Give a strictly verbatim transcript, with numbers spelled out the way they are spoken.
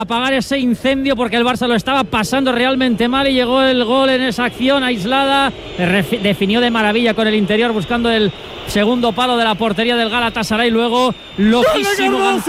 apagar ese incendio porque el Barça lo estaba pasando realmente mal y llegó el gol en esa acción aislada. Definió de maravilla con el interior buscando el segundo palo de la portería del Galatasaray. Luego loquísimo.